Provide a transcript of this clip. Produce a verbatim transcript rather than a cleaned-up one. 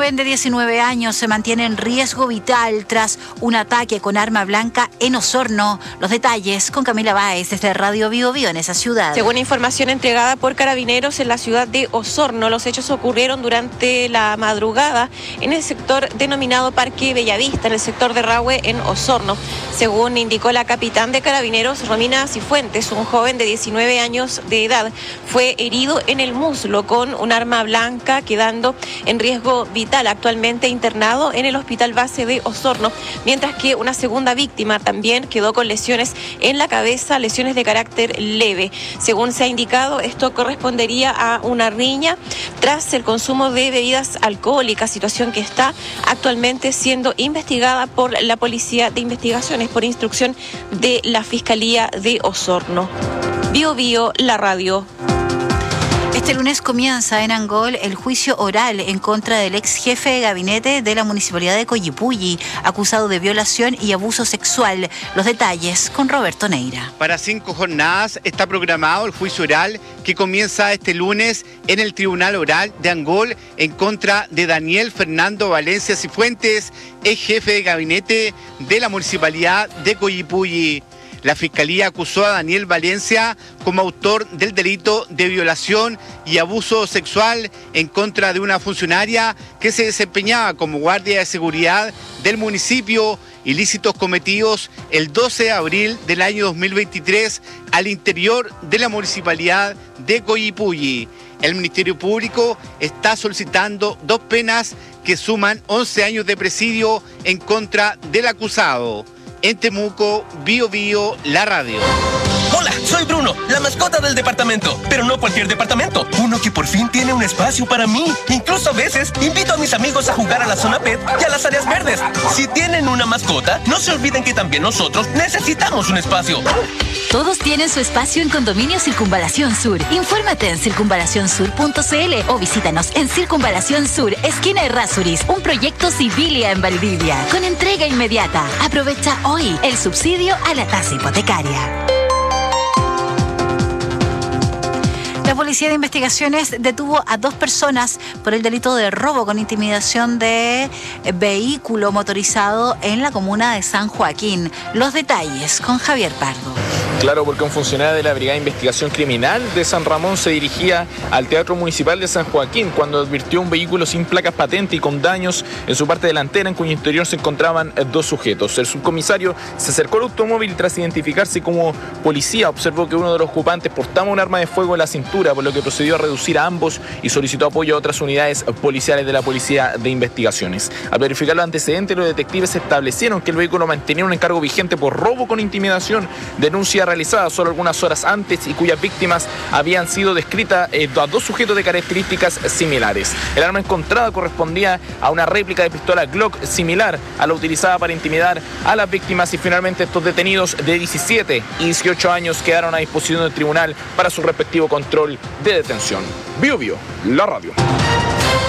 joven de diecinueve años se mantiene en riesgo vital tras un ataque con arma blanca en Osorno. Los detalles con Camila Báez desde Radio Bio Bio en esa ciudad. Según información entregada por Carabineros en la ciudad de Osorno, los hechos ocurrieron durante la madrugada en el sector denominado Parque Bellavista, en el sector de Rahue, en Osorno. Según indicó la capitán de Carabineros, Romina Cifuentes, un joven de diecinueve años de edad, fue herido en el muslo con un arma blanca, quedando en riesgo vital, actualmente internado en el Hospital Base de Osorno, mientras que una segunda víctima también quedó con lesiones en la cabeza, lesiones de carácter leve. Según se ha indicado, esto correspondería a una riña tras el consumo de bebidas alcohólicas, situación que está actualmente siendo investigada por la Policía de Investigaciones por instrucción de la Fiscalía de Osorno. Bio Bio, la radio. Este lunes comienza en Angol el juicio oral en contra del ex jefe de gabinete de la Municipalidad de Coyipulli, acusado de violación y abuso sexual. Los detalles con Roberto Neira. Para cinco jornadas está programado el juicio oral que comienza este lunes en el Tribunal Oral de Angol en contra de Daniel Fernando Valencia Cifuentes, ex jefe de gabinete de la Municipalidad de Coyipulli. La Fiscalía acusó a Daniel Valencia como autor del delito de violación y abuso sexual en contra de una funcionaria que se desempeñaba como guardia de seguridad del municipio, ilícitos cometidos el doce de abril del año dos mil veintitrés al interior de la Municipalidad de Coyipulli. El Ministerio Público está solicitando dos penas que suman once años de presidio en contra del acusado. En Temuco, Bio Bio, la radio. Hola, soy Bruno, la mascota del departamento. Pero no cualquier departamento, uno que por fin tiene un espacio para mí. Incluso a veces invito a mis amigos a jugar a la zona pet y a las áreas verdes. Si tienen una mascota, no se olviden que también nosotros necesitamos un espacio. Todos tienen su espacio en Condominio Circunvalación Sur. Infórmate en circunvalación sur punto c l o visítanos en Circunvalación Sur, esquina Errázuriz, un proyecto Civilia en Valdivia, con entrega inmediata. Aprovecha hoy el subsidio a la tasa hipotecaria. La Policía de Investigaciones detuvo a dos personas por el delito de robo con intimidación de vehículo motorizado en la comuna de San Joaquín. Los detalles con Javier Pardo. Claro, porque un funcionario de la Brigada de Investigación Criminal de San Ramón se dirigía al Teatro Municipal de San Joaquín cuando advirtió un vehículo sin placas patente y con daños en su parte delantera, en cuyo interior se encontraban dos sujetos. El subcomisario se acercó al automóvil y tras identificarse como policía observó que uno de los ocupantes portaba un arma de fuego en la cintura, por lo que procedió a reducir a ambos y solicitó apoyo a otras unidades policiales de la Policía de Investigaciones. Al verificar los antecedentes, los detectives establecieron que el vehículo mantenía un encargo vigente por robo con intimidación, denuncia realizada solo algunas horas antes y cuyas víctimas habían sido descritas eh, a dos sujetos de características similares. El arma encontrada correspondía a una réplica de pistola Glock similar a la utilizada para intimidar a las víctimas y finalmente estos detenidos de diecisiete y dieciocho años quedaron a disposición del tribunal para su respectivo control de detención. Bio Bio, la radio.